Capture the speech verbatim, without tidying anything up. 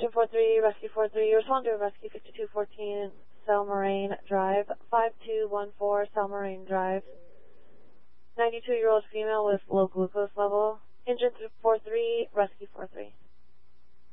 Engine four three, Rescue four three, respond to Rescue fifty-two fourteen, Selmarine Drive, five two one four, Selmarine Drive. ninety-two-year-old female with low glucose level. Engine four three, Rescue four three.